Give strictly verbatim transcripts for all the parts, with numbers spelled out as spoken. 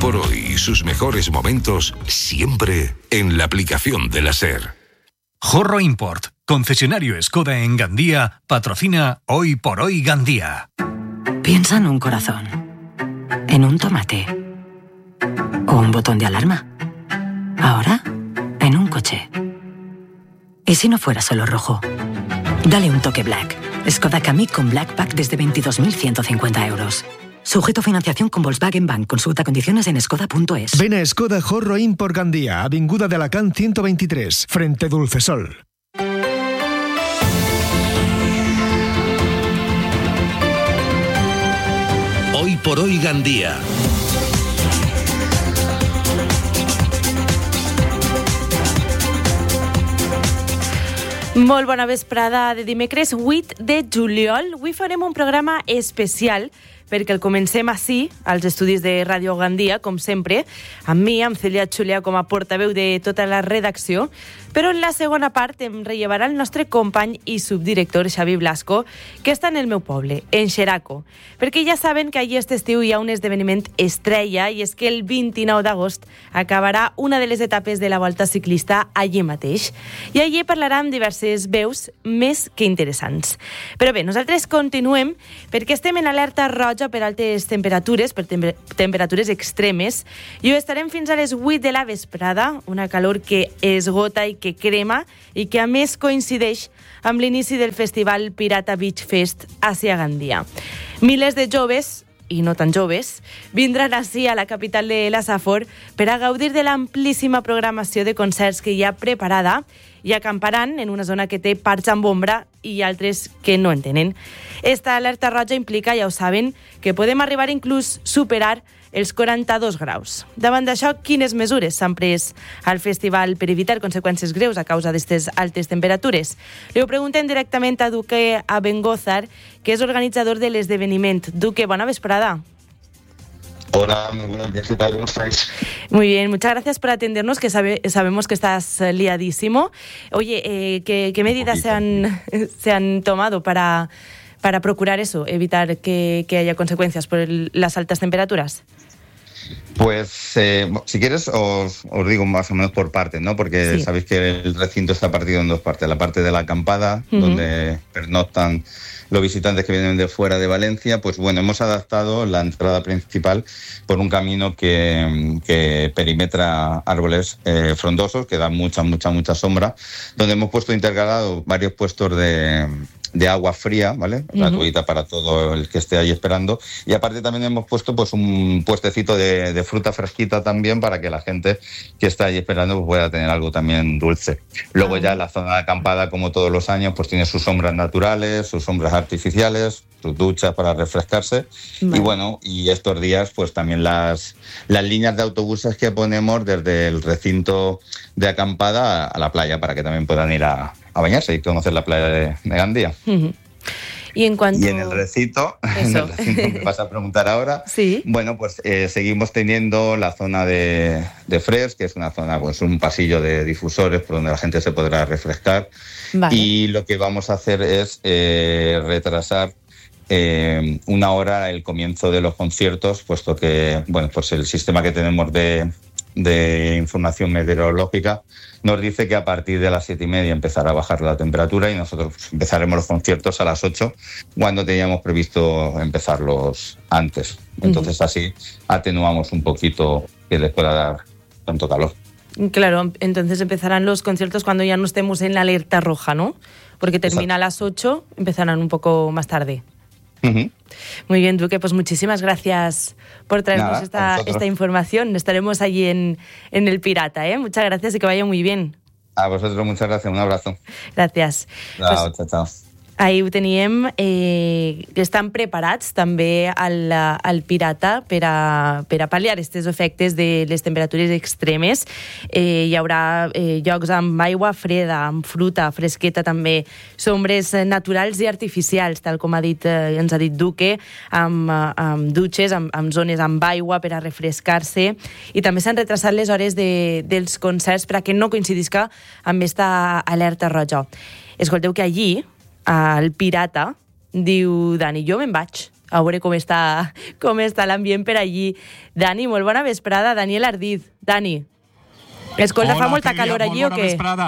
por hoy y sus mejores momentos siempre en la aplicación de la SER. Jorro Import, concesionario Skoda en Gandía, patrocina Hoy por Hoy Gandía. Piensa en un corazón, en un tomate o un botón de alarma. Ahora, en un coche. ¿Y si no fuera solo rojo? Dale un toque Black. Skoda Kamiq con Black Pack desde veintidós mil ciento cincuenta euros. Sujeto a financiación con Volkswagen Bank. Consulta condiciones en skoda punto es. Ven a Skoda Jorro Import Gandía, Avinguda de Alacant ciento veintitrés, frente Dulcesol. Hoy por Hoy Gandía. Molt bona vesprada de dimecres vuit de juliol. Avui farem un programa especial perquè el comencem ací, als estudis de Ràdio Gandia, com sempre, amb mi, amb Celia Xulia, com a portaveu de tota la redacció, però en la segona part em rellevarà el nostre company i subdirector Xavi Blasco, que està en el meu poble, en Xeraco, perquè ja saben que allí aquest estiu hi ha un esdeveniment estrella, i és que el vint-i-nou d'agost acabarà una de les etapes de la Volta Ciclista allí mateix, i allí parlarà amb diverses veus més que interessants. Però bé, nosaltres continuem, perquè estem en alerta roja per altes temperatures, per tem- temperatures extremes, i ho estarem fins a les vuit de la vesprada, una calor que esgota i que crema, i que a més coincideix amb l'inici del festival Pirata Beach Fest a Gandia. Milers de joves, i no tan joves, vindran ací a la capital de la Safor per a gaudir de l'amplíssima programació de concerts que hi ha preparada, i acamparan en una zona que té parts amb ombra i altres que no en tenen. Esta alerta roja implica, ja ho saben, que podem arribar inclús superar els quaranta-dos graus. Davant d'això, quines mesures s'han pres al festival per evitar conseqüències greus a causa d'aquestes altes temperatures? Li ho preguntem directament a Duque Abengózar, que és organitzador de l'esdeveniment. Duque, bona vesprada. Hola, muy buenos días, ¿qué tal? ¿Cómo estáis? Muy bien, muchas gracias por atendernos, que sabe, sabemos que estás liadísimo. Oye, eh, ¿qué, qué medidas se han, se han tomado para, para procurar eso, evitar que, que haya consecuencias por el, las altas temperaturas? Pues, eh, si quieres, os, os digo más o menos por partes, ¿no? Porque sí, sabéis que el recinto está partido en dos partes. La parte de la acampada, uh-huh, donde pernoctan los visitantes que vienen de fuera de Valencia. Pues bueno, hemos adaptado la entrada principal por un camino que, que perimetra árboles eh, frondosos, que dan mucha, mucha, mucha sombra, donde hemos puesto intercalados varios puestos de... de agua fría, ¿vale? Gratuita, uh-huh, para todo el que esté ahí esperando. Y aparte también hemos puesto pues un puestecito de, de fruta fresquita también para que la gente que está ahí esperando pues, pueda tener algo también dulce. Luego uh-huh, ya la zona de acampada, como todos los años, pues tiene sus sombras naturales, sus sombras artificiales, sus duchas para refrescarse. Uh-huh. Y bueno, y estos días pues también las, las líneas de autobuses que ponemos desde el recinto de acampada a, a la playa para que también puedan ir a a bañarse y conocer la playa de, de Gandía. Uh-huh. Y en cuanto... Y en el recinto, en el recinto que vas a preguntar ahora, ¿sí? Bueno, pues eh, seguimos teniendo la zona de, de Fres, que es una zona, pues un pasillo de difusores por donde la gente se podrá refrescar. Vale. Y lo que vamos a hacer es eh, retrasar eh, una hora el comienzo de los conciertos, puesto que, bueno, pues el sistema que tenemos de, de información meteorológica nos dice que a partir de las siete y media empezará a bajar la temperatura y nosotros pues, empezaremos los conciertos a las ocho, cuando teníamos previsto empezarlos antes. Entonces, uh-huh, así atenuamos un poquito que les pueda dar tanto calor. Claro, entonces empezarán los conciertos cuando ya no estemos en la alerta roja, ¿no? Porque termina, exacto, a las ocho, empezarán un poco más tarde. Uh-huh. Muy bien, Duque, pues muchísimas gracias por traernos Nada, esta, esta información. Estaremos allí en, en el Pirata, ¿eh? Muchas gracias y que vaya muy bien. A vosotros muchas gracias, un abrazo. Gracias. Chao, pues, chao, chao. Ahí ho teníem, eh, estan preparats també al, al Pirata per a, per a pal·liar aquests efectes de les temperatures extremes. Eh, hi haurà eh, llocs amb aigua freda, amb fruta fresqueta també, sombres naturals i artificials, tal com ha dit, eh, ens ha dit Duque, amb, amb dutxes, amb, amb zones amb aigua per a refrescar-se, i també s'han retrasat les hores de, dels concerts per a que no coincidisca amb aquesta alerta roja. Escolteu que allí, al Pirata, diu Dani, jo me'n vaig a veure com està, com està l'ambient per allí. Dani, molt bona vesprada. Daniel Ardiz. Dani, escolta, Hola, fa molta Cèlia, calor allí o molt bona què? vesprada.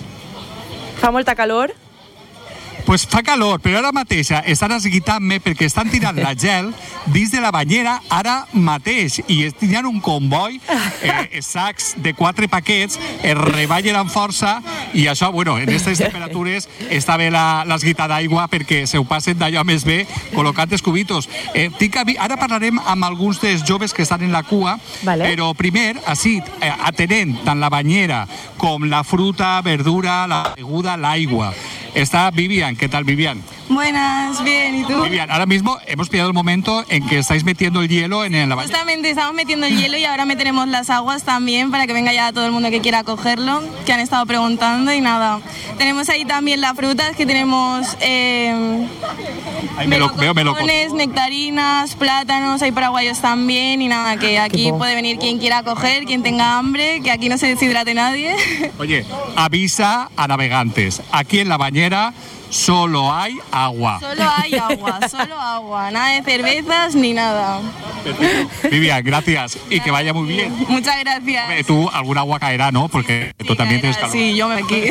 Fa molta calor? Pues fa calor, però ara mateix estan esguitant-me perquè estan tirant la gel dins de la banyera ara mateix i es tirant un comboi, eh, sacs de quatre paquets, es reballen amb força i això, bueno, en aquestes temperatures està bé l'esguita d'aigua perquè se ho passen d'allò més bé col·locant els cubitos. Eh, ara parlarem amb alguns dels joves que estan en la cua, vale. Però primer, així, eh, atenent tant la banyera com la fruta, verdura, la beguda, l'aigua. Está Vivian. ¿Qué tal, Vivian? Buenas, bien, ¿y tú? Vivian, ahora mismo hemos pillado el momento en que estáis metiendo el hielo en la bañera. Justamente estamos metiendo el hielo y ahora meteremos las aguas también para que venga ya todo el mundo que quiera cogerlo, que han estado preguntando y nada. Tenemos ahí también las frutas, que tenemos eh, Ay, me lo, veo, me lo melocotones, nectarinas, plátanos, hay paraguayos también y nada, que aquí puede venir quien quiera coger, quien tenga hambre, que aquí no se deshidrate nadie. Oye, avisa a navegantes, aquí en la bañera solo hay agua. Solo hay agua, solo agua, nada de cervezas ni nada. Perfecto. Vivian, gracias y que vaya muy bien. Muchas gracias. Hombre, tú, alguna agua caerá, ¿no? Porque sí, tú también caerá, tienes calor. Sí, yo me aquí.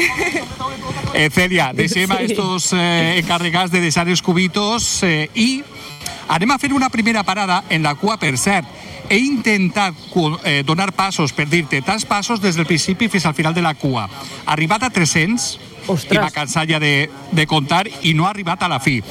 Eh, Celia, deixem Sí. a estos eh, encarregats de deixar els cubitos eh, i anem a fer una primera parada en la cua, per cert. He intentat eh, donar passos, per dir-te, tants passos des del principi fins al final de la cua. Arribat a tres-cents, Ostres. i va cansar ja de, de contar i no ha arribat a la fi.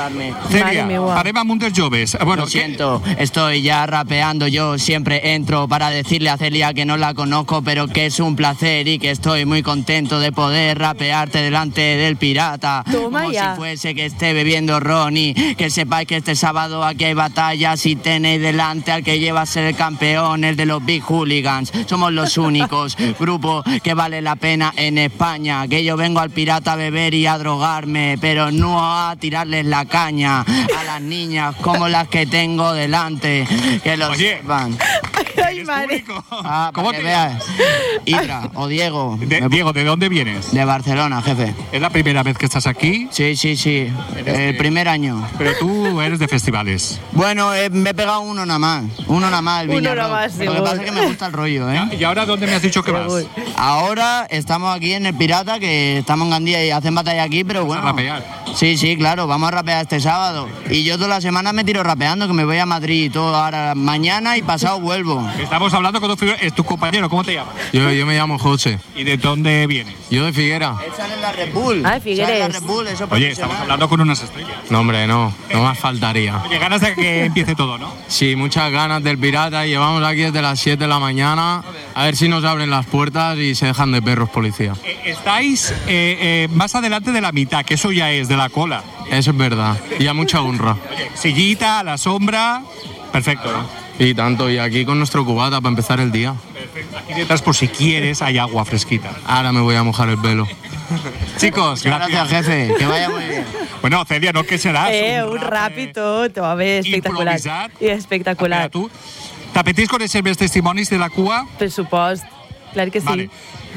Celia, parem amb un dels joves. Bueno, Lo siento, estoy ya rapeando, yo siempre entro para decirle a Celia que no la conozco, pero que es un placer y que estoy muy contento de poder rapearte delante del pirata. Toma como ya. si fuese que esté bebiendo Ronnie, que sepáis que este sábado aquí hay batallas y tenéis delante al que lleva a ser el campeón, el de los Big Hooligans. Somos los únicos grupo que vale la pena en España, que yo vengo al pirata a beber y a drogarme, pero no a tirarles la caña a las niñas como las que tengo delante, que lo Oye. sepan. Ay, madre. Ah, ¿Cómo para que te veas. Ibra o Diego. De- Me- Diego, ¿de dónde vienes? De Barcelona, jefe. ¿Es la primera vez que estás aquí? Sí, sí, sí. El primer año. Pero tú eres de festivales. Bueno, eh, me he pegado uno nada más. Uno nada más, el Uno Viñarro. nada más, Lo que seguro. pasa es que me gusta el rollo, ¿eh? ¿Y ahora dónde me has dicho que vas? Ahora estamos aquí en el Pirata, que estamos en Gandía y hacen batalla aquí, pero bueno. a rapear. Sí, sí, claro, vamos a rapear este sábado. Y yo toda la semana me tiro rapeando, que me voy a Madrid y todo. Ahora mañana y pasado vuelvo. Estamos hablando con dos figuras. Es tu compañero, ¿cómo te llamas? Yo, yo me llamo José. ¿Y de dónde vienes? Yo de Figuera. Él sale en la Red Bull. Ah, Figueres. Sale en la Red Bull, eso es Oye, profesional. estamos hablando con unas estrellas. No, hombre, no. No más faltaría. Oye, ganas de que empiece todo, ¿no? Sí, muchas ganas del Pirata y llevamos aquí desde las siete de la mañana. A ver si nos abren las puertas y se dejan de perros policía. Eh, estáis eh, eh, más adelante de la mitad, que eso ya es de la cola. Eso es verdad. Y a mucha honra. Sillita, a la sombra. Perfecto, ¿no? Y tanto, y aquí con nuestro cubata para empezar el día. Aquí detrás, por si quieres, hay agua fresquita. Ahora me voy a mojar el pelo. Chicos, gracias. Gracias, jefe. Que vaya muy bien. Bueno, Celia, no que serás. Eh, un rap i tot, va bé, espectacular. improvisat. I espectacular. Mira, tu, t'apeteix conèixer els testimonis de la cua? Per supost, clar que sí. Vale.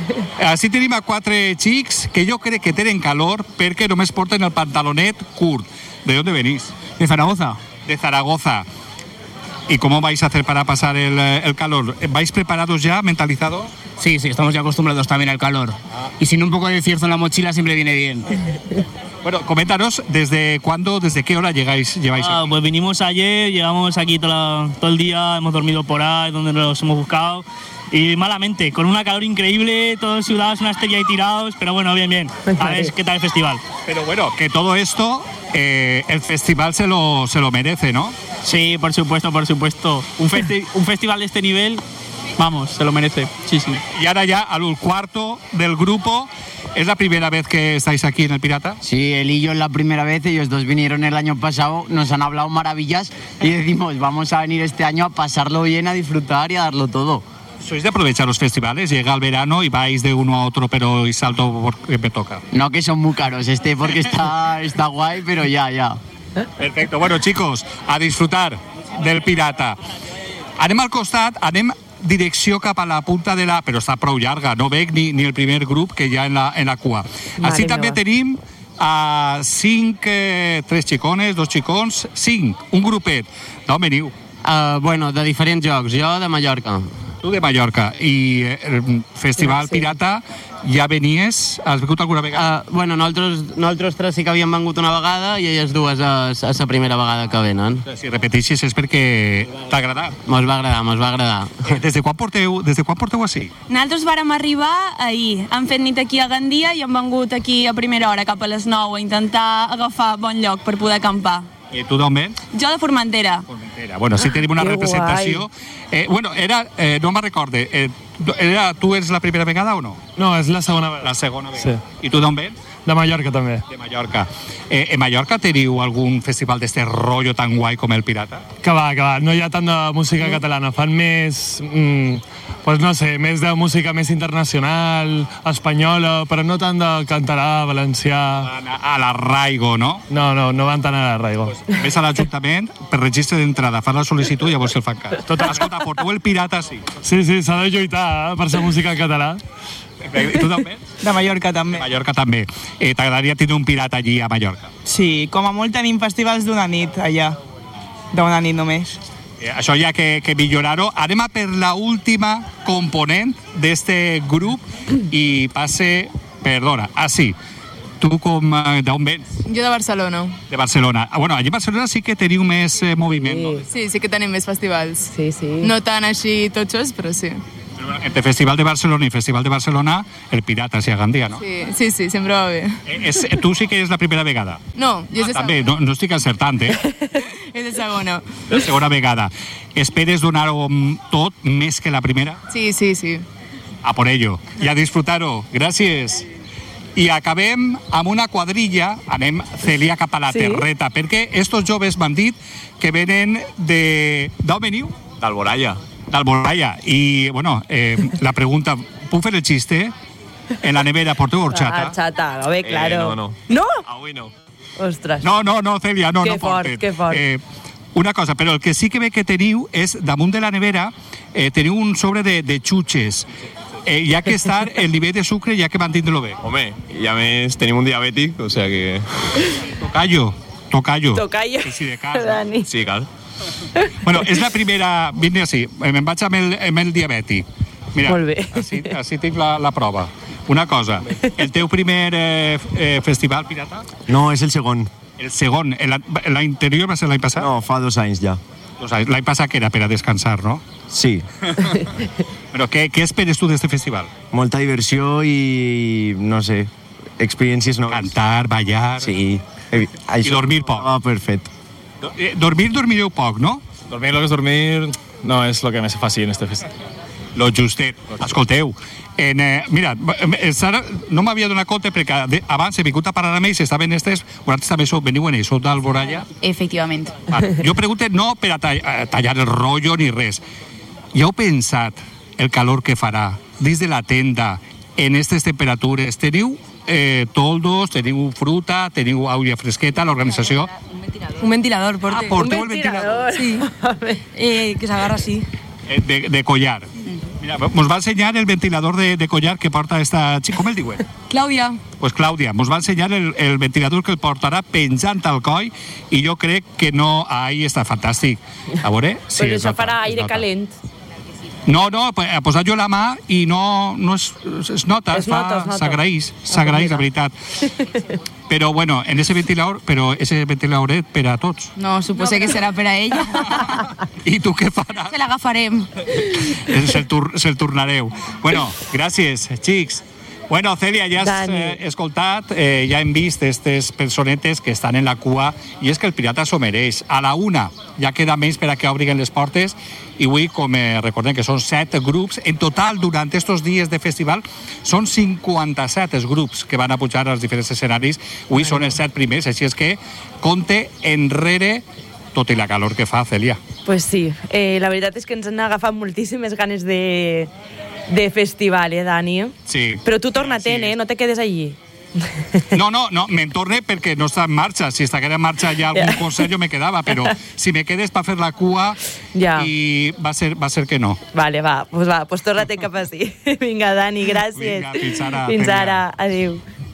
Així tenim a quatre xics que jo crec que tenen calor perquè només porten el pantalonet curt. ¿De dónde venís? De Zaragoza. De Zaragoza. ¿Y cómo vais a hacer para pasar el, el calor? ¿Vais preparados ya, mentalizados? Sí, sí, estamos ya acostumbrados también al calor. Y sin un poco de cierzo en la mochila siempre viene bien. Bueno, coméntanos, ¿desde cuándo, desde qué hora llegáis, lleváis Ah, aquí? pues vinimos ayer, llegamos aquí toda la- todo el día, hemos dormido por ahí, donde nos hemos buscado. Y malamente, con una calor increíble, todos sudados, una estrella ahí tirados, pero bueno, bien, bien. A ver qué tal el festival. Pero bueno, que todo esto, eh, el festival se lo, se lo merece, ¿no? Sí, por supuesto, por supuesto. Un, festi- un festival de este nivel, vamos, se lo merece. Sí, sí. Y ahora ya al cuarto del grupo. ¿Es la primera vez que estáis aquí en el Pirata? Sí, él y yo es la primera vez, ellos dos vinieron el año pasado, nos han hablado maravillas y decimos, vamos a venir este año a pasarlo bien, a disfrutar y a darlo todo. ¿Sois de aprovechar los festivales? Llega el verano y vais de uno a otro, pero y salto porque me toca. No que son muy caros este, porque está, está guay, pero ya, ya. Perfecto. Bueno, chicos, a disfrutar del Pirata. Anem al costat, anem direcció cap a la punta de la... Però està prou llarga, no veig ni, ni el primer grup que hi ha en la, en la cua. Mare Així també meva. tenim a cinc, eh, tres xicones, dos xicons, cinc, un grupet. D'on veniu? Uh, bueno, de diferents jocs. Jo de Mallorca. Tu de Mallorca. I el Festival sí. Pirata ja venies? Has vingut alguna vegada? Uh, bueno, nosaltres, nosaltres tres sí que havíem vengut una vegada i elles dues a la primera vegada que venen. Si repeteixes és perquè t'ha agradat. Mos va agradar, mos va agradar. Eh, des de quan porteu, des de quan porteu així? Nosaltres vàrem arribar ahir. Hem fet nit aquí a Gandia i hem vengut aquí a primera hora, cap a les nou, a intentar agafar bon lloc per poder acampar. I tu d'on vens? Jo de Formentera. Formentera. Bueno, sí tenim una Que representació. Eh, bueno, era, eh, no me'n recorde, eh, era, tu ets la primera vegada o no? No, és la segona vegada. La segona vegada. Sí. I tu d'on vens? De Mallorca, també. De Mallorca. Eh, en Mallorca teniu algun festival d'este rotllo tan guai com el Pirata? Que va, que va. No hi ha tant de música mm. catalana. Fan més, mm, pues no sé, més de música més internacional, espanyola, però no tant de català, valencià... A l'arraigo, no? No, no, no van tant a l'arraigo. Pues, ves a l'Ajuntament, per registre d'entrada, fas la sol·licitud i llavors el fan cas. Tot, escolta, porteu el Pirata, sí. Sí, sí, s'ha de lluitar eh, per ser música en català. I tu també? De Mallorca també. De Mallorca també. Eh, T'agradaria tenir un pirata allí a Mallorca? Sí, com a molt tenim festivals d'una nit allà. D'una nit només. Eh, això ja que, que millorar-ho. Anem a per la última component d'este grup i passe, perdona, ah sí, tu com, d'on vens? Jo de Barcelona. De Barcelona. Ah, bueno, allí a Barcelona sí que teniu més eh, moviment, sí. No? Sí, sí que tenim més festivals. Sí, sí. No tan així totxos, però sí. Entre Festival de Barcelona i Festival de Barcelona, el Pirata s'hi a Gandia, no? Sí, sí, sí, sempre va bé. Eh, és, tu sí que és la primera vegada? No, jo és de ah, també, no, no estic encertant, eh? És de segona. La segona vegada. Esperes donar-ho tot més que la primera? Sí, sí, sí. A por ello. I a disfrutar-ho. Gràcies. I acabem amb una quadrilla, anem, Celia, cap a la sí. terreta, perquè estos joves m'han dit que venen de... D'on veniu? D'Alboraya. D'Alboraya. I, bueno, eh, la pregunta, puc fer el xiste? En la nevera porteu horchata? Horchata, no, bé, claro. Eh, no, no. ¿No? Avui no. Ostres. No, no, no, Celia, no, que no fort, porten. Que fort, eh, Una cosa, però el que sí que ve que teniu és, damunt de la nevera, eh, teniu un sobre de, de xutxes. Eh, hi ha que estar el nivell de sucre i hi ha que mantenir-lo bé. Home, i a més tenim un diabètic, o sea que... Tocayo, tocayo. Tocayo. Sí, de cas. Dani. Sí, cal. Bueno, és la primera... Vine així, me'n vaig amb el, amb el diabètic. Mira, molt bé. Així, així tinc la, la prova. Una cosa, el teu primer eh, eh, festival pirata? No, és el segon. El segon. L'anterior va ser l'any passat? No, fa dos anys ja. Dos anys. L'any passat que era per a descansar, no? Sí. Però què, què esperes tu d'este festival? Molta diversió i, no sé, experiències noves. Cantar, ballar... Sí. I dormir poc. Ah, perfecte. Dormir, dormireu poc, no? Dormir, lo que és dormir, no és lo que més faci en este festival. Lo justet. Escolteu, en, eh, mira, Sara, no m'havia donat compte perquè de, abans he vingut a parar amb ells, estaven estes, vosaltres també sou, veniu en ells, sou d'Alboraya? Efectivament. Ah, jo pregunto no per a tallar, a tallar el rotllo ni res. Ja heu pensat el calor que farà dins de la tenda en aquestes temperatures? Teniu eh, toldos, teniu fruta, teniu aigua fresqueta, l'organització? Un ventilador, porte. Ah, porteu el ventilador. Sí, eh, que s'agarra així. Eh, de, de collar. Mira, mos va ensenyar el ventilador de, de collar que porta esta xica. Com el diuen? Clàudia. Pues Clàudia, mos va ensenyar el, el ventilador que el portarà penjant al coll i jo crec que no... Ahí està fantàstic. A veure? Sí, pues això nota, farà aire nota. calent. No, no, a posar jo la mà i no, no es, es nota, es nota, es nota. S'agraeix, s'agraeix, la veritat. Però, bueno, en ese ventilador, però ese ventilador és per a tots. No, supose no, que serà per a ella. I tu què faràs? Se l'agafarem. Se'l tur se tornareu. Bueno, gràcies, xics. Bueno, Celia, ja has eh, escoltat, eh, ja hem vist aquestes personetes que estan en la cua i és que el Pirata s'ho mereix. A la una ja queda menys per a que obrin les portes i avui, com eh, recordem que són set grups, en total durant estos dies de festival són cinquanta-set els grups que van a pujar als diferents escenaris. Avui són els set primers, així és que compte enrere tot i la calor que fa, Celia. Pues sí, eh, la veritat és que ens han agafat moltíssimes ganes de... de festival, eh, Dani? Sí. Però tu torna-te'n, eh? No te quedes allí. No, no, no, me'n torne perquè no està en marxa. Si estiguera en marxa ja algun concert jo me quedava, però si me quedes per fer la cua ja. I va ser, va ser que no. Vale, va, pues va, pues torna-te cap així. Vinga, Dani, gràcies. Vinga, fins ara. Fins ara, adéu.